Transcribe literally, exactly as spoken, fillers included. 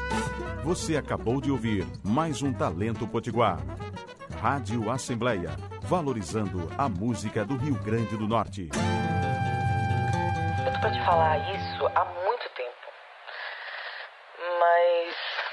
Você acabou de ouvir mais um Talento Potiguar. Rádio Assembleia, valorizando a música do Rio Grande do Norte. Eu tô pra te falar isso há muito tempo, mas